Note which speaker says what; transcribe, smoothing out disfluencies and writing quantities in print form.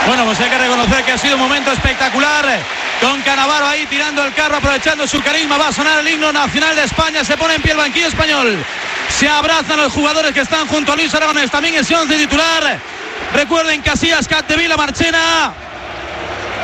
Speaker 1: Bueno, pues hay que reconocer que ha sido un momento espectacular, con Cannavaro ahí tirando el carro, aprovechando su carisma. Va a sonar el himno nacional de España, se pone en pie el banquillo español, se abrazan los jugadores que están junto a Luis Aragonés, también ese 11 titular. Recuerden, Casillas, Capdevila, Marchena,